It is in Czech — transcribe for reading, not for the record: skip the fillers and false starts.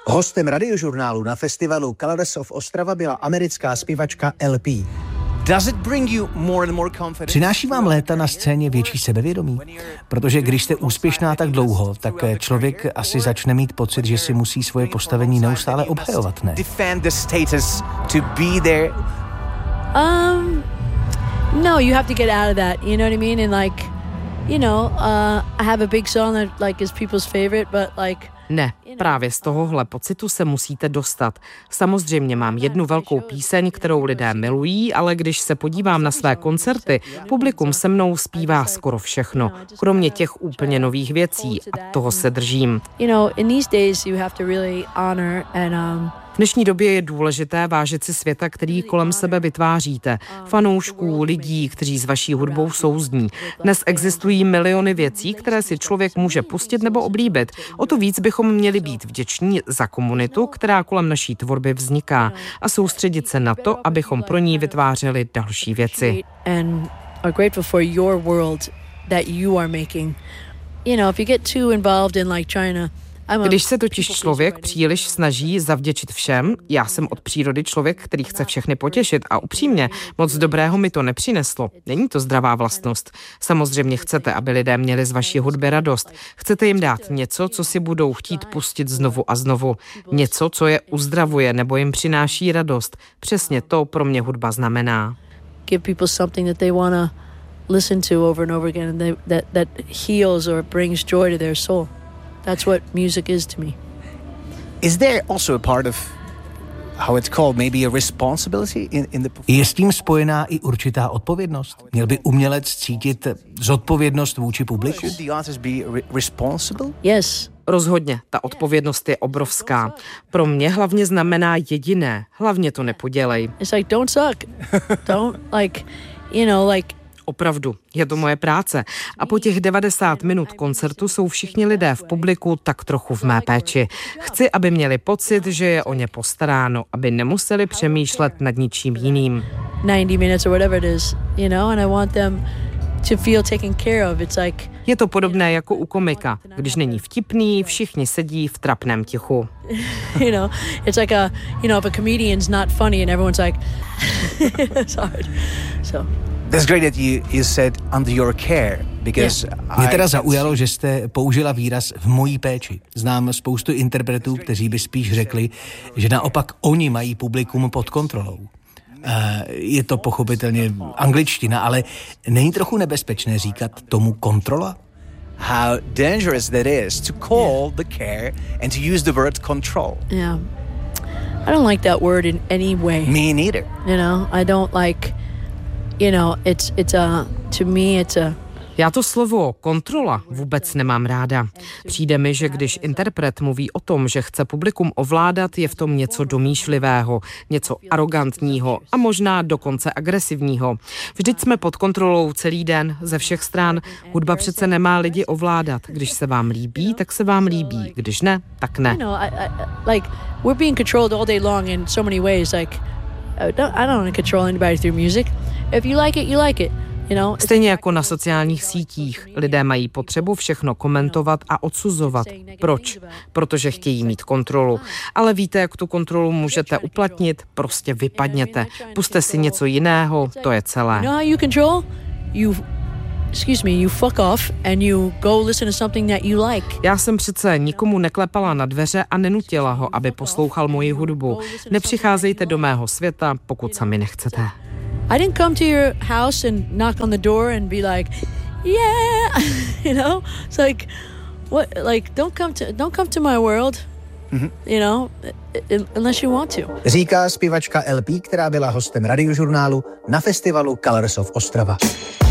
Hostem radiožurnálu na festivalu Colors of Ostrava byla americká zpěvačka LP. Přináší vám léta na scéně větší sebevědomí? Protože když jste úspěšná tak dlouho, tak člověk asi začne mít pocit, že si musí svoje postavení neustále obhajovat, ne? No, you have to get out of that, you know what I mean? And like, you know, I have a big song that like is people's favorite, but like... Ne, právě z tohohle pocitu se musíte dostat. Samozřejmě mám jednu velkou píseň, kterou lidé milují, ale když se podívám na své koncerty, publikum se mnou zpívá skoro všechno, kromě těch úplně nových věcí a toho se držím. V dnešní době je důležité vážit si světa, který kolem sebe vytváříte. Fanoušků, lidí, kteří s vaší hudbou souzní. Dnes existují miliony věcí, které si člověk může pustit nebo oblíbit. O to víc bychom měli být vděční za komunitu, která kolem naší tvorby vzniká, a soustředit se na to, abychom pro ní vytvářeli další věci. Když se totiž člověk příliš snaží zavděčit všem, já jsem od přírody člověk, který chce všechny potěšit a upřímně, moc dobrého mi to nepřineslo. Není to zdravá vlastnost. Samozřejmě chcete, aby lidé měli z vaší hudby radost. Chcete jim dát něco, co si budou chtít pustit znovu a znovu. Něco, co je uzdravuje nebo jim přináší radost. Přesně to pro mě hudba znamená. Give people something that they wanna listen to over and over again and that heals or brings joy to their soul. That's what music is to me. Is there also a part of how it's called, maybe a responsibility in the performance? Je s tím spojená i určitá odpovědnost? Měl by umělec cítit zodpovědnost vůči publiku? Should the artist be responsible? Yes. Rozhodně, ta odpovědnost je obrovská. Pro mě hlavně znamená jediné, hlavně to nepodělej. It's like, don't suck. Don't, like, you know, like... Opravdu, je to moje práce. A po těch 90 minut koncertu jsou všichni lidé v publiku tak trochu v mé péči. Chci, aby měli pocit, že je o ně postaráno, aby nemuseli přemýšlet nad ničím jiným. 90 minutes or whatever it is, you know, and I want them to feel taken care of. It's like... Je to podobné jako u komika. Když není vtipný, všichni sedí v trapném tichu. You know, it's like if a comedian's not funny and everyone's like, it's hard. So... That's great that you said under your care, because Mě teda zaujalo, že jste použila výraz v mojí péči. Znám spoustu interpretů, kteří by spíš řekli, že naopak oni mají publikum pod kontrolou. Je to pochopitelně angličtina, ale není trochu nebezpečné říkat tomu kontrola? How dangerous that is to call the care and to use the word control. Yeah. I don't like that word in any way. Me neither. You know, I don't like... You know, to me it's a... Já to slovo kontrola vůbec nemám ráda. Přijde mi, že když interpret mluví o tom, že chce publikum ovládat, je v tom něco domýšlivého, něco arrogantního a možná dokonce agresivního. Vždyť jsme pod kontrolou celý den, ze všech stran. Hudba přece nemá lidi ovládat. Když se vám líbí, tak se vám líbí. Když ne, tak ne. You know, like, we're being controlled all day long in so many ways. Like, I don't want to control anybody through music. If you like it, you like it. You know? Stejně jako na sociálních sítích. Lidé mají potřebu všechno komentovat a odsuzovat. Proč? Protože chtějí mít kontrolu. Ale víte, jak tu kontrolu můžete uplatnit? Prostě vypadněte. Puste si něco jiného, to je celé. You know how you control? You fuck off and you go listen to something that you like. Já jsem přece nikomu neklepala na dveře a nenutila ho, aby poslouchal moji hudbu. Nepřicházejte do mého světa, pokud sami nechcete. I didn't come to your house and knock on the door and be like, yeah, you know? It's like, what? Like, don't come to my world, you know, unless you want to. Říká zpěvačka LP, která byla hostem radiožurnálu na festivalu Colors of Ostrava.